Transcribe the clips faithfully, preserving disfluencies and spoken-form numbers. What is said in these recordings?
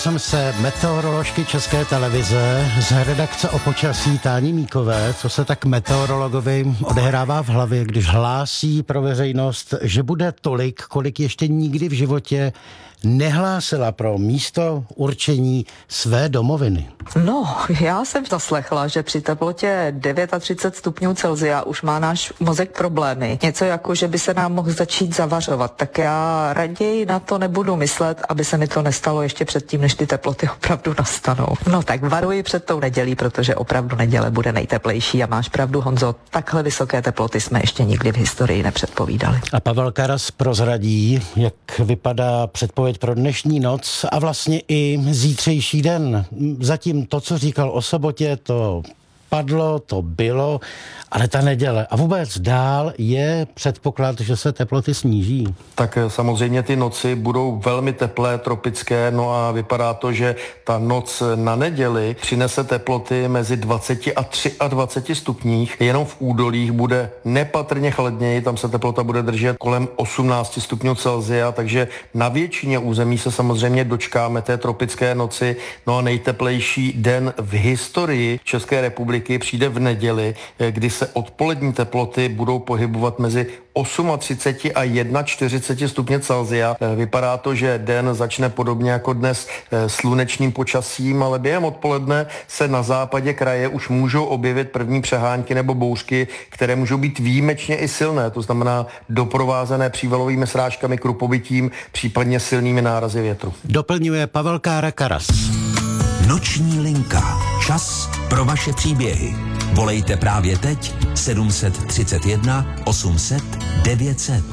Jsem se meteoroložky České televize z redakce o počasí Táni Míkové, co se tak meteorologovi odehrává v hlavě, když hlásí pro veřejnost, že bude tolik, kolik ještě nikdy v životě nehlásila pro místo určení své domoviny. No, já jsem zaslechla, že při teplotě třicet devět stupňů Celsia už má náš mozek problémy. Něco jako, že by se nám mohl začít zavařovat. Tak já raději na to nebudu myslet, aby se mi to nestalo ještě předtím, než ty teploty opravdu nastanou. No tak varuji před tou nedělí, protože opravdu neděle bude nejteplejší a máš pravdu, Honzo, takhle vysoké teploty jsme ještě nikdy v historii nepředpovídali. A Pavel Karas prozradí, jak vypadá předpověď pro dnešní noc a vlastně i zítřejší den. Zatím to, co říkal o sobotě, to padlo, to bylo, ale ta neděle a vůbec dál je předpoklad, že se teploty sníží. Tak samozřejmě ty noci budou velmi teplé, tropické, no a vypadá to, že ta noc na neděli přinese teploty mezi dvacet a dvacet tři stupních. Jenom v údolích bude nepatrně chladněji, tam se teplota bude držet kolem osmnáct stupňů Celsia, takže na většině území se samozřejmě dočkáme té tropické noci. No a nejteplejší den v historii České republiky přijde v neděli, kdy se odpolední teploty budou pohybovat mezi třicet osm a čtyřicet jedna stupně Celsia. Vypadá to, že den začne podobně jako dnes slunečným počasím, ale během odpoledne se na západě kraje už můžou objevit první přehánky nebo bouřky, které můžou být výjimečně i silné, to znamená doprovázené přívalovými srážkami, krupobytím, případně silnými nárazy větru. Doplňuje Pavel Kára Karas. Noční linka. Čas pro vaše příběhy. Volejte právě teď sedm tři jedna osm set devět set.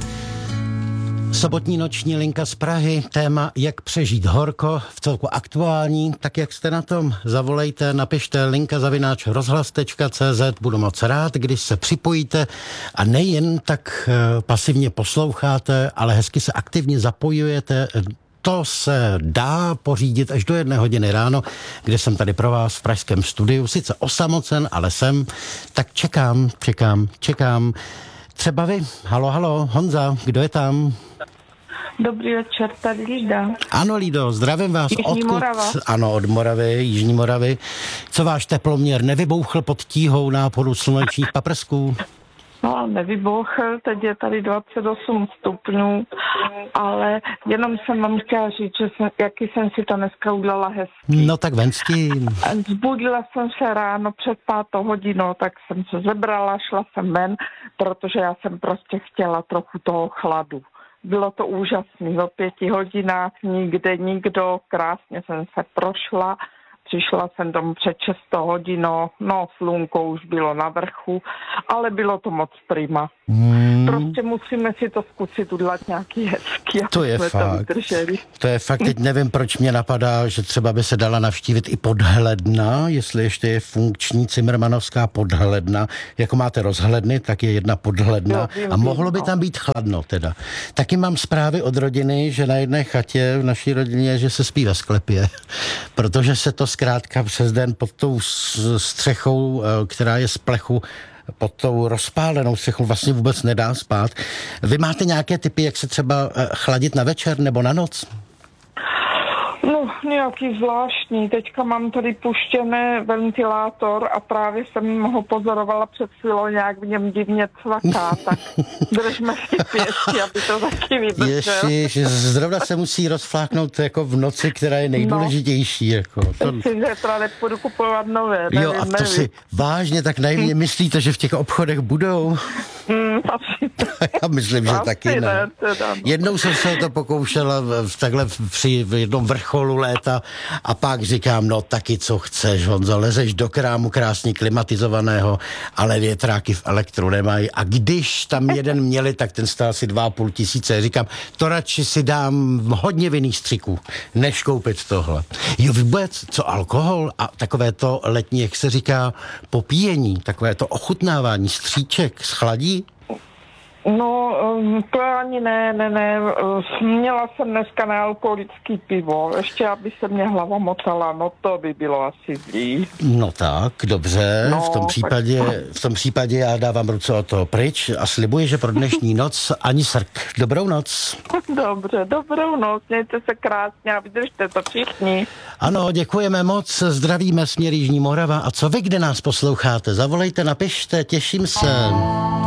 Sobotní noční linka z Prahy, téma jak přežít horko, v celku aktuální, tak jak jste na tom, zavolejte, napište linka zavináč rozhlas tečka cé zet, budu moc rád, když se připojíte a nejen tak pasivně posloucháte, ale hezky se aktivně zapojujete. To se dá pořídit až do jedné hodiny ráno, kde jsem tady pro vás v pražském studiu, sice osamocen, ale jsem, tak čekám, čekám, čekám. Třeba vy, halo, halo, Honza, kdo je tam? Dobrý večer, tady Lída. Ano, Lído, zdravím vás. Jižní Odkud? Morava. Ano, od Moravy, Jižní Moravy. Co váš teploměr nevybouchl pod tíhou náporu slunečních paprsků? No, nevybouchl, teď je tady dvacet osm stupňů, ale jenom jsem vám chtěla říct, že jsem, jaký jsem si to dneska udělala hezky. No tak ven s tím. Zbudila jsem se ráno před pátou hodinou, tak jsem se zebrala, šla jsem ven, protože já jsem prostě chtěla trochu toho chladu. Bylo to úžasné, o pěti hodinách nikde nikdo, krásně jsem se prošla. Přišla jsem domů před šestou hodinou, no slunko už bylo na vrchu, ale bylo to moc prima. Hmm. Prostě musíme si to zkusit udělat nějaký hezký, to je jsme fakt. to vydrželi. To je fakt, teď nevím, proč mě napadá, že třeba by se dala navštívit i Podhledna, jestli ještě je funkční cimrmanovská Podhledna. Jako máte rozhledny, tak je jedna Podhledna jo, vím, a mohlo by tam být chladno teda. Taky mám zprávy od rodiny, že na jedné chatě v naší rodině, že se spí ve sklepě, protože se to zkrátka přes den pod tou střechou, která je z plechu, pod tou rozpálenou střechou vlastně vůbec nedá spát. Vy máte nějaké tipy, jak se třeba chladit na večer nebo na noc? No, nějaký zvláštní. Teďka mám tady puštěný ventilátor a právě jsem ho pozorovala před chvílou, nějak v něm divně cvaká, tak držme si pěstí, aby to taky vydržel. Ježiš, zrovna se musí rozfláknout jako v noci, která je nejdůležitější. No, jako. To... Myslím, že teda nepůjdu kupovat nové. Nevím, jo, a to nevím. si vážně tak naivně myslíte, že v těch obchodech budou? Mm, asi Já myslím, že asi taky ne. ne teda, no. Jednou jsem se to pokoušela v, takhle při v jednom vrcholu léta a pak říkám, no taky co chceš, Honzo, lezeš do krámu krásně klimatizovaného, ale větráky v elektru nemají a když tam jeden měli, tak ten stál si dva a půl tisíce. Říkám, to radši si dám hodně vinných střiků, než koupit tohle. Jo, vůbec, co alkohol a takové to letní, jak se říká, popíjení, takové to ochutnávání stříček, schladí? No, um, to ani ne, ne, ne. Měla jsem dneska nealkoholický pivo. Ještě, aby se mě hlava motala, no to by bylo asi zlý. No tak, dobře. No, v, tom případě, tak... v tom případě já dávám ruce o to pryč a slibuji, že pro dnešní noc ani srk. Dobrou noc. Dobře, dobrou noc. Mějte se krásně a vydržte to všichni. Ano, děkujeme moc. Zdravíme směr Jižní Morava. A co vy, kde nás posloucháte? Zavolejte, napište, těším se.